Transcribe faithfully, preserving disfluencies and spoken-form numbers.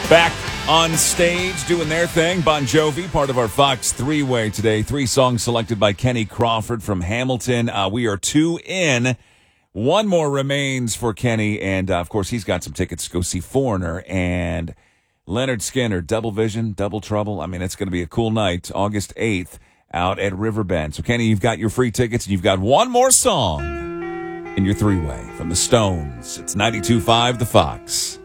Back on stage doing their thing. Bon Jovi, part of our Fox three-way today. Three songs selected by Kenny Crawford from Hamilton. Uh, we are two in. One more remains for Kenny, and uh, of course he's got some tickets to go see Foreigner and Leonard Skinner. Double Vision, Double Trouble. I mean, it's going to be a cool night, August eighth, out at Riverbend. So Kenny, you've got your free tickets, and you've got one more song in your three-way from the Stones. It's ninety-two point five The Fox.